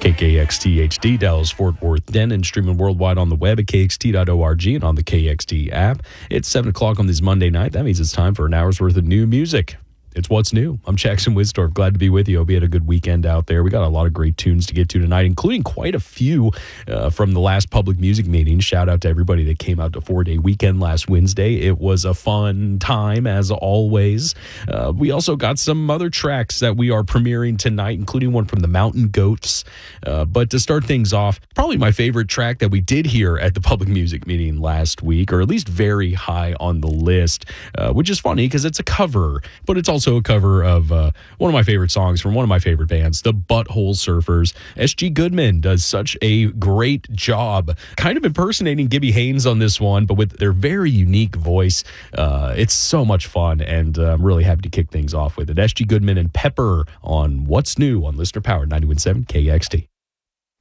KKXT HD, Dallas, Fort Worth, Denton, streaming worldwide on the web at kxt.org and on the KXT app. It's 7 o'clock on this Monday night. That means it's time for an hour's worth of new music. It's What's New. I'm Jackson Wisdorf. Glad to be with you. Hope you had a good weekend out there. We got a lot of great tunes to get to tonight, including quite a few from the last public music meeting. Shout out to everybody that came out to 4-day weekend last Wednesday. It was a fun time, as always. We also got some other tracks that we are premiering tonight, including one from the Mountain Goats. But to start things off, probably my favorite track that we did hear at the public music meeting last week, or at least very high on the list, which is funny because it's a cover, but it's also a cover of one of my favorite songs from one of my favorite bands, the Butthole Surfers. S.G. Goodman does such a great job kind of impersonating Gibby Haynes on this one, but with their very unique voice. It's so much fun, and I'm really happy to kick things off with it. S.G. Goodman and Pepper on What's New on Listener Power 91.7 KXT.